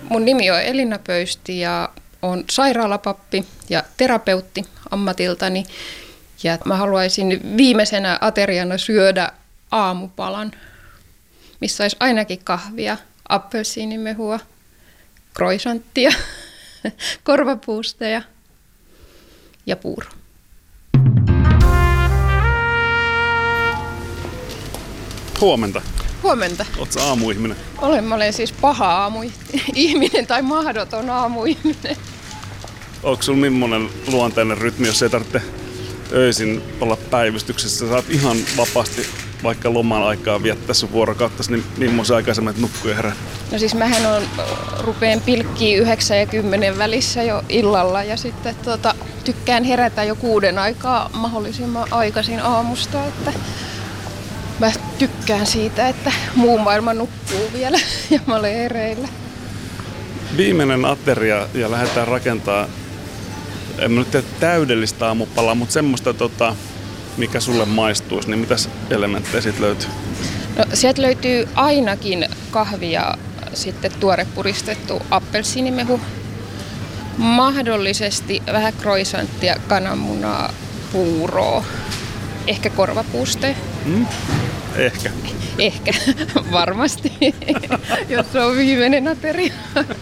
Mun nimi on Elina Pöysti ja olen sairaalapappi ja terapeutti ammatiltani. Ja mä haluaisin viimeisenä ateriana syödä aamupalan, missä olisi ainakin kahvia, appelsiinimehua, croissanttia, korvapuusteja ja puuro. Huomenta. Huomenta. Ootko aamuihminen? Mä olen siis paha aamuihminen tai mahdoton aamuihminen. Onko sulla millainen luontainen rytmi, jos ei tarvitse öisin olla päivystyksessä? Saat ihan vapaasti vaikka loman aikaa viettää sun vuorokauttasi, niin millaisen aikaa sä menet nukkuu ja herää? No siis mähän rupeen pilkkiä 9 ja 10 välissä jo illalla ja sitten tykkään herätä jo 6 aikaa mahdollisimman aikaisin aamusta, että mä tykkään siitä, että muu maailma nukkuu vielä ja mä olen hereillä. Viimeinen ateria ja lähdetään rakentamaan, en mä nyt tiedä täydellistä aamupalaa, mutta semmoista, mikä sulle maistuisi, niin mitäs elementtejä siitä löytyy? No, sieltä löytyy ainakin kahvi ja sitten tuore puristettu appelsiinimehu. Mahdollisesti vähän croissanttia, kananmunaa, puuroa, ehkä korvapuuste. Ehkä. Ehkä, varmasti, jos se on viimeinen ateria.